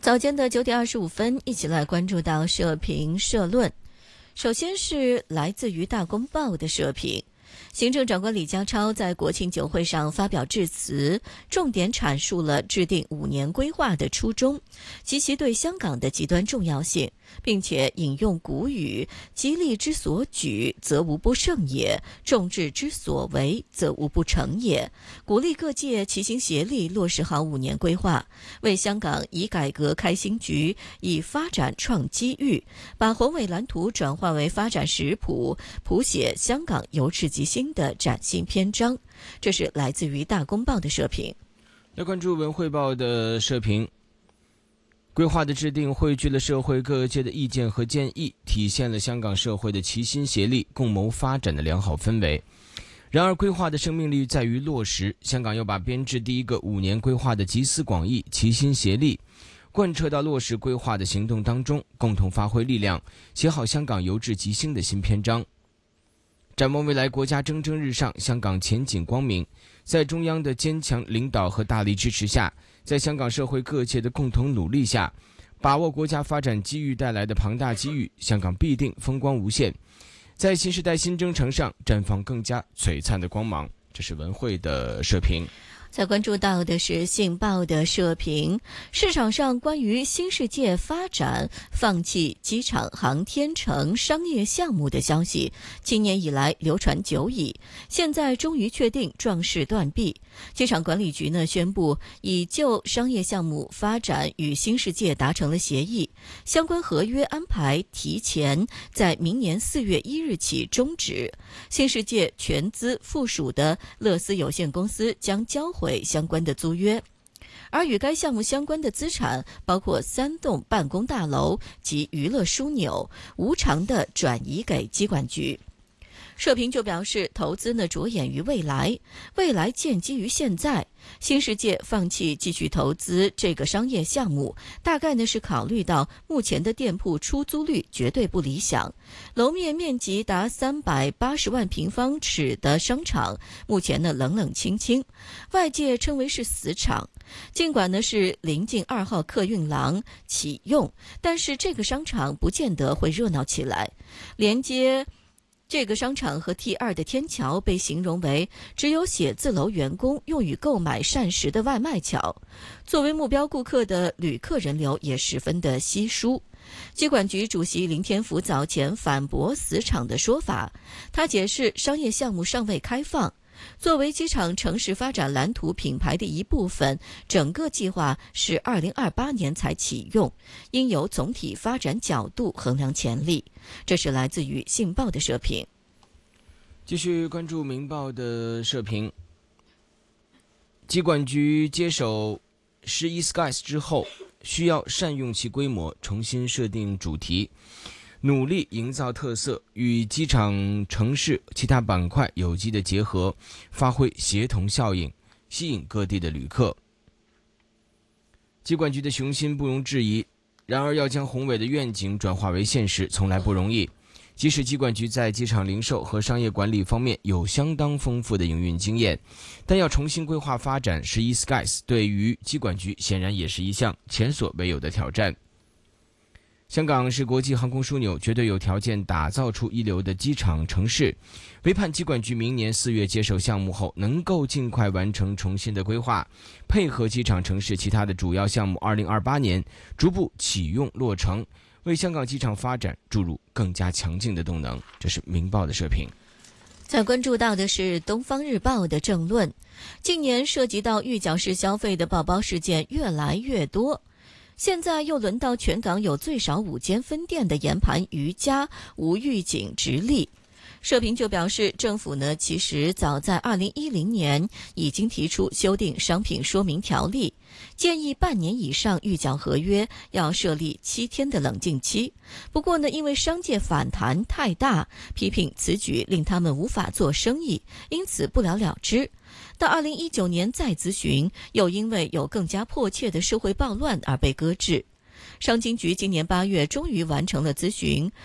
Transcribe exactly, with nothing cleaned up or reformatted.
早间的九点二十五分，一起来关注到社评社论。首先是来自于大公报的社评。行政长官李家超在国庆酒会上发表致辞，重点阐述了制定五年规划的初衷及其对香港的极端重要性，并且引用古语：激励之所举，则无不胜也；众志之所为，则无不成也。鼓励各界齐心协力落实好五年规划，为香港以改革开新局，以发展创机遇，把宏伟蓝图转化为发展食谱，谱写香港由治及兴的崭新篇章。这是来自于大公报的社评。 来关注文汇报的社评。规划的制定汇聚了社会各界的意见和建议，体现了香港社会的齐心协力共谋发展的良好氛围。然而规划的生命力在于落实，香港要把编制第一个五年规划的集思广益、齐心协力贯彻到落实规划的行动当中，共同发挥力量，写好香港由治及兴的新篇章。展望未来，国家蒸蒸日上，香港前景光明。在中央的坚强领导和大力支持下，在香港社会各界的共同努力下，把握国家发展机遇带来的庞大机遇，香港必定风光无限，在新时代新征程上绽放更加璀璨的光芒。这是文汇的社评。 再关注到的是信报的社评。市场上关于新世界发展放弃机场航天城商业项目的消息，今年以来流传久矣，现在终于确定壮士断臂。机场管理局呢宣布，已就商业项目发展与新世界达成了协议，相关合约安排提前在明年四月一日起终止。新世界全资附属的乐思有限公司将交回相关的租约，而与该项目相关的资产包括三栋办公大楼及娱乐枢纽，无偿的转移给机管局。社评就表示，投资呢着眼于未来，未来建基于现在。新世界放弃继续投资这个商业项目，大概呢是考虑到目前的店铺出租率绝对不理想，楼面面积达三百八十万平方尺的商场，目前呢冷冷清清，外界称为是死场。尽管呢是临近二号客运廊启用，但是这个商场不见得会热闹起来。连接这个商场和 T 二 的天桥被形容为只有写字楼员工用于购买膳食的外卖桥，作为目标顾客的旅客人流也十分的稀疏。机管局主席林天福早前反驳死场的说法，他解释商业项目尚未开放，作为机场城市发展蓝图品牌的一部分，整个计划是二零二八年才启用，应由总体发展角度衡量潜力。这是来自于信报的社评。 继续关注明报的社评。机管局接手十一 Skies 之后，需要善用其规模，重新设定主题，努力营造特色，与机场城市其他板块有机的结合，发挥协同效应，吸引各地的旅客。机管局的雄心不容置疑，然而要将宏伟的愿景转化为现实，从来不容易。即使机管局在机场零售和商业管理方面有相当丰富的营运经验，但要重新规划发展十一 Skies， 对于机管局显然也是一项前所未有的挑战。香港是国际航空枢纽，绝对有条件打造出一流的机场城市。唯盼机管局明年四月接手项目后，能够尽快完成重新的规划，配合机场城市其他的主要项目，二零二八年逐步启用落成，为香港机场发展注入更加强劲的动能。这是明报的社评。 再关注到的是东方日报的政论。近年涉及到预缴式消费的爆包事件越来越多，现在又轮到全港有最少五间分店的研盘瑜伽无预警直立。社评就表示，政府呢其实早在二零一零年已经提出修订商品说明条例，建议半年以上预缴合约要设立七天的冷静期。不过呢，因为商界反弹太大，批评此举令他们无法做生意，因此不了了之。到二零一九年再咨询，又因为有更加迫切的社会暴乱而被搁置。商经局今年八月终于完成了咨询，